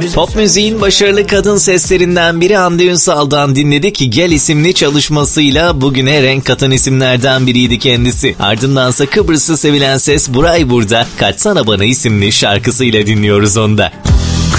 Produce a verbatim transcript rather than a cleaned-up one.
Pop müziğin başarılı kadın seslerinden biri Hande Ünsal'dan dinledik. Gel isimli çalışmasıyla bugüne renk katan isimlerden biriydi kendisi. Ardındansa Kıbrıs'ı sevilen ses Buray Burada, Kaçsana Bana isimli şarkısıyla dinliyoruz onu da.